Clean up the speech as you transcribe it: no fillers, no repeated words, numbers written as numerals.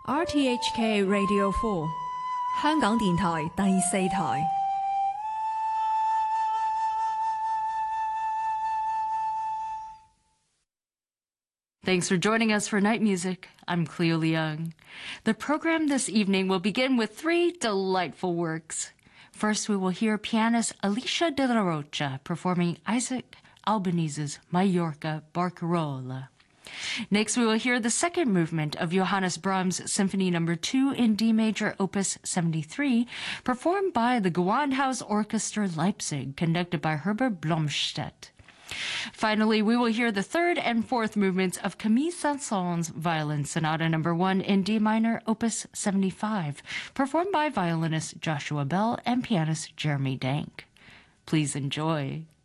RTHK Radio 4香港電台第四台。 Thanks for joining us for Night Music. I'm Cleo Leung. The program this evening will begin with three delightful works. First, we will hear pianist Alicia de la Rocha performing Isaac Albanese's Mallorca Barcarola. Next, we will hear the second movement of Johannes Brahms' Symphony No. 2 in D major, Opus 73, performed by the Gewandhaus Orchestra Leipzig, conducted by Herbert Blomstedt. Finally, we will hear the third and fourth movements of Camille Saint-Saëns' Violin Sonata No. 1 in D minor, Opus 75, performed by violinist Joshua Bell and pianist Jeremy Dank. Please enjoy.